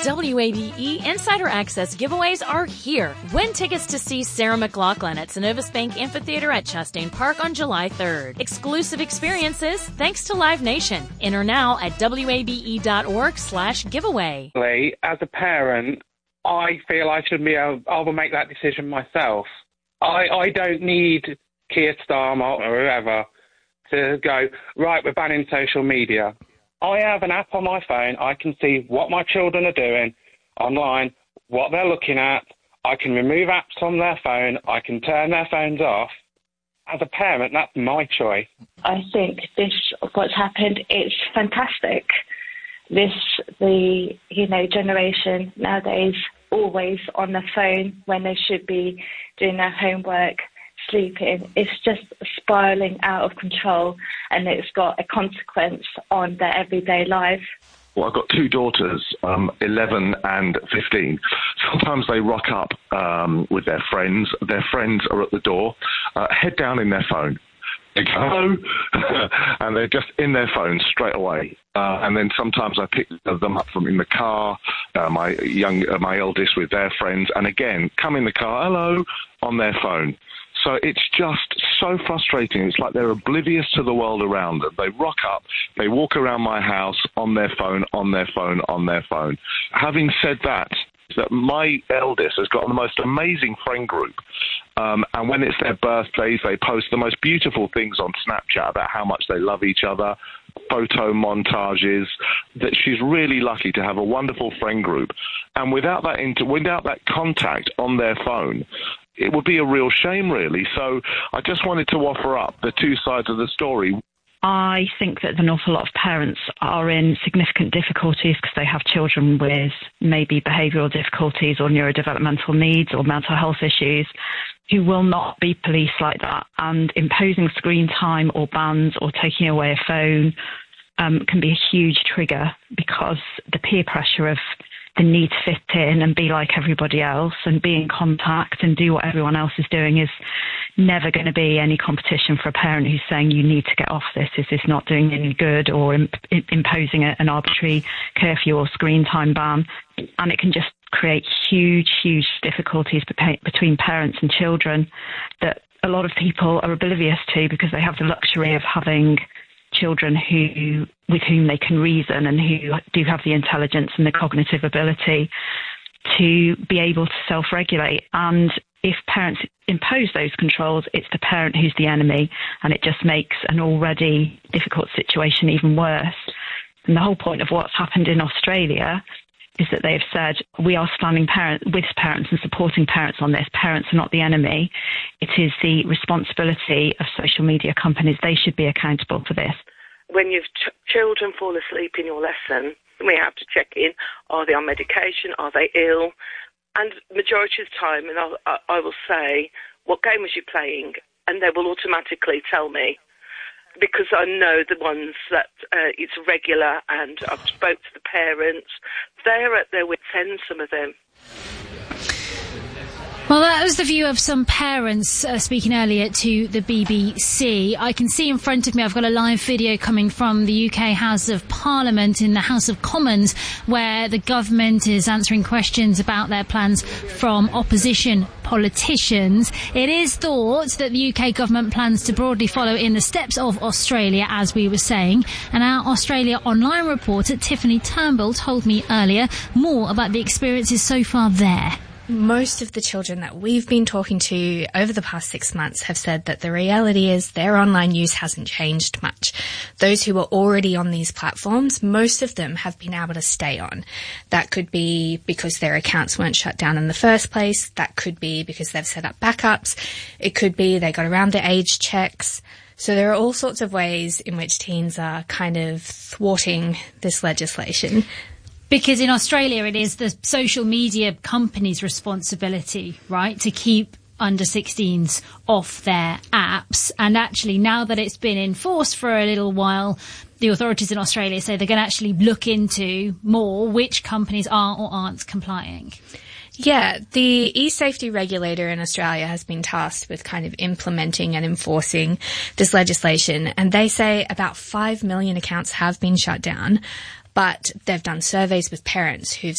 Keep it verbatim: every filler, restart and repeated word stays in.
W A B E Insider Access giveaways are here. Win tickets to see Sarah McLachlan at Synovus Bank Amphitheater at Chastain Park on July third. Exclusive experiences thanks to Live Nation. Enter now at wabe.org slash giveaway. As a parent, I feel I should be able, able to make that decision myself. I, I don't need Keir Starmer or whoever to go, right, we're banning social media. I have an app on my phone. I can see what my children are doing online, what they're looking at. I can remove apps from their phone. I can turn their phones off. As a parent, that's my choice. I think this, what's happened, it's fantastic. This, the, you know, generation nowadays always on the phone when they should be doing their homework, sleeping. It's just spiralling out of control, and it's got a consequence on their everyday life. Well, I've got two daughters, um, eleven and fifteen. Sometimes they rock up um, with their friends. Their friends are at the door, uh, head down in their phone. They go, hello, and they're just in their phone straight away. Uh, and then sometimes I pick them up from in the car, uh, my young, uh, my eldest with their friends, and again, come in the car, hello, on their phone. So it's just so frustrating. It's like they're oblivious to the world around them. They rock up, they walk around my house on their phone, on their phone, on their phone. Having said that, that my eldest has got the most amazing friend group. Um, and when it's their birthdays, they post the most beautiful things on Snapchat about how much they love each other, photo montages, that she's really lucky to have a wonderful friend group. And without that, inter- without that contact on their phone, it would be a real shame, really. So I just wanted to offer up the two sides of the story. I think that an awful lot of parents are in significant difficulties because they have children with maybe behavioural difficulties or neurodevelopmental needs or mental health issues who will not be policed like that. And imposing screen time or bans or taking away a phone um, can be a huge trigger, because the peer pressure of the need to fit in and be like everybody else and be in contact and do what everyone else is doing is never going to be any competition for a parent who's saying you need to get off this. Is this not doing any good? Or imp- imposing a, an arbitrary curfew or screen time ban. And it can just create huge, huge difficulties be- between parents and children that a lot of people are oblivious to, because they have the luxury of having children who with whom they can reason and who do have the intelligence and the cognitive ability to be able to self-regulate. And if parents impose those controls, it's the parent who's the enemy, and it just makes an already difficult situation even worse. And the whole point of what's happened in Australia is that they've said, we are standing parent, with parents and supporting parents on this. Parents are not the enemy. It is the responsibility of social media companies. They should be accountable for this. When your ch- children fall asleep in your lesson, we have to check in, are they on medication, are they ill? And majority of the time, and I'll, I, I will say, what game was you playing? And they will automatically tell me, because I know the ones that uh, it's regular, and I've spoke to the parents. They're at their wit's end, some of them. Well, that was the view of some parents uh, speaking earlier to the B B C. I can see in front of me, I've got a live video coming from the U K House of Parliament in the House of Commons, where the government is answering questions about their plans from opposition politicians. It is thought that the U K government plans to broadly follow in the steps of Australia, as we were saying. And our Australia Online reporter, Tiffany Turnbull, told me earlier more about the experiences so far there. Most of the children that we've been talking to over the past six months have said that the reality is their online use hasn't changed much. Those who are already on these platforms, most of them have been able to stay on. That could be because their accounts weren't shut down in the first place. That could be because they've set up backups. It could be they got around the age checks. So there are all sorts of ways in which teens are kind of thwarting this legislation. Because in Australia, it is the social media companies' responsibility, right, to keep under sixteens off their apps. And actually, now that it's been enforced for a little while, the authorities in Australia say they're going to actually look into more which companies are or aren't complying. Yeah, the e-safety regulator in Australia has been tasked with kind of implementing and enforcing this legislation. And they say about five million accounts have been shut down. But they've done surveys with parents who've